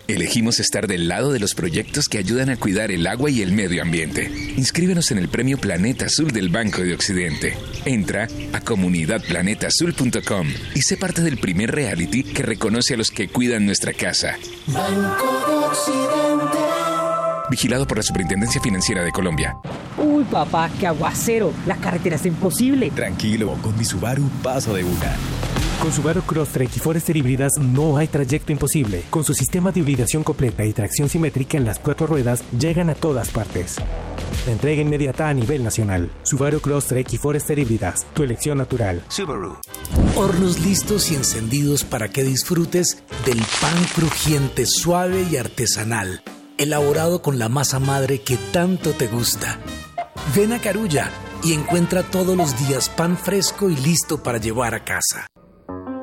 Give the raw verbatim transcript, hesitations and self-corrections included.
Elegimos estar del lado de los proyectos que ayudan a cuidar el agua y el medio ambiente. Inscríbenos en el Premio Planeta Azul del Banco de Occidente. Entra a comunidad planeta azul punto com y sé parte del primer reality que reconoce a los que cuidan nuestra casa. Banco de Occidente. Vigilado por la Superintendencia Financiera de Colombia. Uy, papá, qué aguacero. La carretera es imposible. Tranquilo, con mi Subaru paso de una. Con Subaru Crosstrek y Forester híbridas no hay trayecto imposible. Con su sistema de hibridación completa y tracción simétrica en las cuatro ruedas, llegan a todas partes. La entrega inmediata a nivel nacional. Subaru Crosstrek y Forester híbridas, tu elección natural. Subaru. Hornos listos y encendidos para que disfrutes del pan crujiente, suave y artesanal, elaborado con la masa madre que tanto te gusta. Ven a Carulla y encuentra todos los días pan fresco y listo para llevar a casa.